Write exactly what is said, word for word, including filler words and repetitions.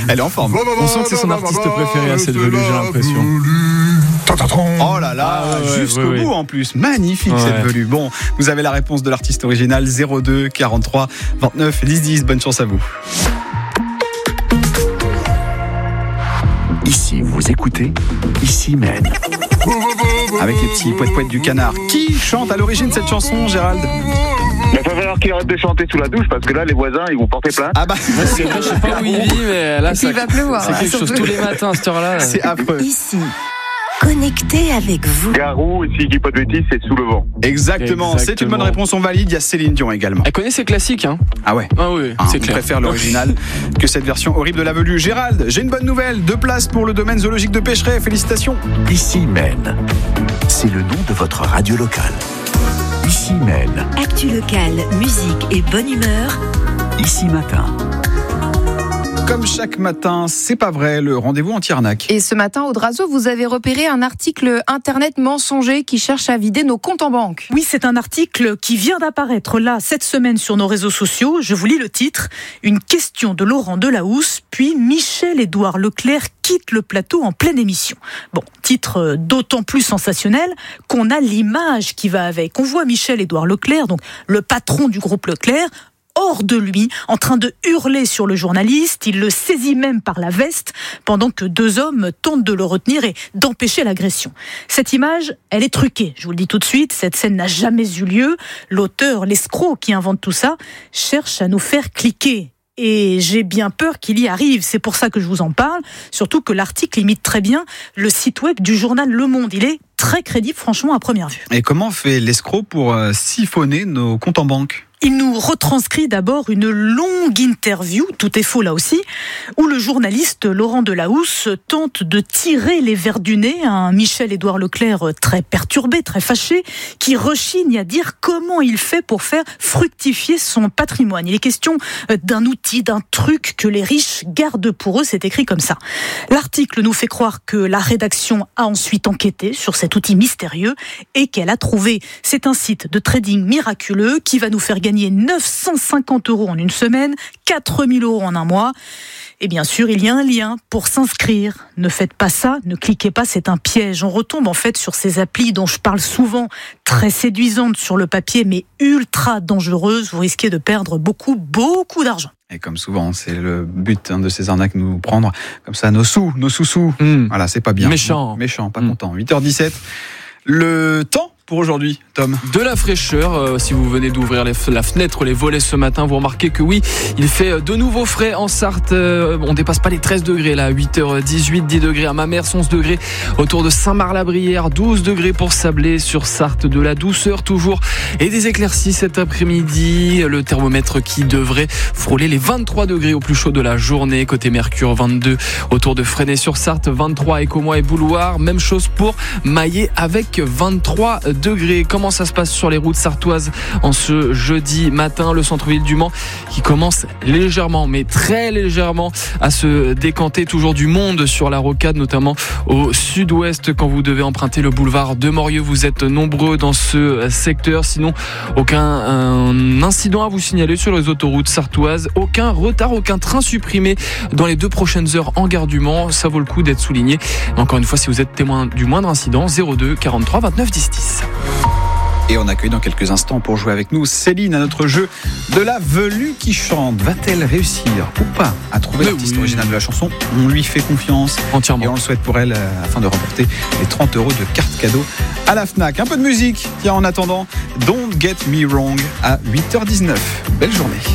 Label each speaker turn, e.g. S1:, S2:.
S1: Elle est en forme.
S2: On sent que c'est son artiste préféré à cette velue, j'ai l'impression.
S1: Oh là là,
S2: Ah ouais,
S1: jusqu'au
S2: ouais,
S1: bout
S2: ouais.
S1: en plus. Magnifique
S2: Ouais.
S1: cette velue. Bon, vous avez la réponse de l'artiste original zéro deux quarante-trois vingt-neuf dix dix. Bonne chance à vous.
S3: Ici, vous écoutez, ici Maine.
S1: Avec les petits poètes-poètes du canard. Qui chante à l'origine cette chanson, Gérald?
S4: Il va falloir qu'il arrête de chanter sous la douche parce que là, les voisins, ils vont porter plainte.
S1: Ah bah,
S2: Ouais, c'est vrai, je sais pas où il vit, mais là,
S5: Et puis
S2: ça,
S5: il va pleuvoir.
S2: c'est quelque chose tous les matins à cette heure-là.
S1: c'est affreux.
S6: Ici, connecté avec vous.
S4: Garou, si je dis pas de bêtises, c'est sous le vent.
S1: Exactement, c'est une
S2: Exactement.
S1: bonne réponse, on valide. Il y a Céline Dion également.
S2: Elle connaît ses classiques, hein.
S1: Ah ouais.
S2: Ah oui,
S1: Hein,
S2: c'est
S1: on
S2: clair.
S1: préfère l'original que cette version horrible de la velue. Gérald, j'ai une bonne nouvelle. Deux places pour le domaine zoologique de Pécheret. Félicitations.
S3: Ici Maine. C'est le nom de votre radio locale. Ici Maine.
S6: Actu locale, musique et bonne humeur.
S3: Ici Matin.
S1: Comme chaque matin, c'est pas vrai, le rendez-vous anti-arnaque.
S5: Et ce matin, Audrazo, vous avez repéré un article internet mensonger qui cherche à vider nos comptes en banque.
S7: Oui, c'est un article qui vient d'apparaître là cette semaine sur nos réseaux sociaux. Je vous lis le titre. Une question de Laurent Delahousse, puis Michel-Édouard Leclerc quitte le plateau en pleine émission. Bon, titre d'autant plus sensationnel qu'on a l'image qui va avec. On voit Michel-Édouard Leclerc, donc le patron du groupe Leclerc, hors de lui, en train de hurler sur le journaliste. Il le saisit même par la veste pendant que deux hommes tentent de le retenir et d'empêcher l'agression. Cette image, elle est truquée. Je vous le dis tout de suite, cette scène n'a jamais eu lieu. L'auteur, l'escroc qui invente tout ça, cherche à nous faire cliquer. Et j'ai bien peur qu'il y arrive. C'est pour ça que je vous en parle. Surtout que l'article imite très bien le site web du journal Le Monde. Il est très crédible, franchement, à première vue.
S1: Et comment fait l'escroc pour euh, siphonner nos comptes en banque?
S7: Il nous retranscrit d'abord une longue interview, tout est faux là aussi, où le journaliste Laurent Delahousse tente de tirer les vers du nez à un Michel-Édouard Leclerc très perturbé, très fâché, qui rechigne à dire comment il fait pour faire fructifier son patrimoine. Il est question d'un outil, d'un truc que les riches gardent pour eux, c'est écrit comme ça. L'article nous fait croire que la rédaction a ensuite enquêté sur cet outil mystérieux et qu'elle a trouvé. C'est un site de trading miraculeux qui va nous faire gagner neuf cent cinquante euros en une semaine, quatre mille euros en un mois. Et bien sûr, il y a un lien pour s'inscrire. Ne faites pas ça, ne cliquez pas, c'est un piège. On retombe en fait sur ces applis dont je parle souvent, très séduisantes sur le papier, mais ultra dangereuses. Vous risquez de perdre beaucoup, beaucoup d'argent.
S1: Et comme souvent, c'est le but hein, de ces arnaques, nous prendre comme ça nos sous, nos sous-sous.
S2: Mmh.
S1: Voilà, c'est pas bien.
S2: Méchant.
S1: Méchant, pas
S2: Mmh.
S1: content. huit heures dix-sept. Le temps pour aujourd'hui, Tom.
S2: De la fraîcheur, euh, si vous venez d'ouvrir les, la fenêtre, les volets ce matin, vous remarquez que oui, il fait de nouveau frais en Sarthe. Euh, on dépasse pas les treize degrés là, huit heures dix-huit, dix degrés à Mamers, onze degrés autour de Saint-Marc-la-Brière, douze degrés pour Sablé sur Sarthe, de la douceur toujours et des éclaircies cet après-midi. Le thermomètre qui devrait frôler les vingt-trois degrés au plus chaud de la journée. Côté Mercure, vingt-deux autour de Fresnay-sur-Sarthe, vingt-trois à Écomois et Bouloir. Même chose pour Maillet avec vingt-trois degrés. Comment ça se passe sur les routes sartoises en ce jeudi matin? Le centre-ville du Mans qui commence légèrement, mais très légèrement à se décanter. Toujours du monde sur la rocade, notamment au sud-ouest quand vous devez emprunter le boulevard de Morieux. Vous êtes nombreux dans ce secteur. Sinon, aucun un incident à vous signaler sur les autoroutes sartoises. Aucun retard, aucun train supprimé dans les deux prochaines heures en gare du Mans. Ça vaut le coup d'être souligné. Encore une fois, si vous êtes témoin du moindre incident, zéro deux quarante-trois vingt-neuf dix dix.
S1: Et on accueille dans quelques instants pour jouer avec nous Céline à notre jeu de la velue qui chante. Va-t-elle réussir ou pas à trouver
S2: Mais
S1: l'artiste
S2: oui.
S1: original de la chanson? On lui fait confiance et
S2: Entièrement.
S1: on le souhaite pour elle euh, afin de remporter les trente euros de carte cadeau à la Fnac. Un peu de musique, tiens, en attendant, Don't Get Me Wrong à huit heures dix-neuf. Belle journée.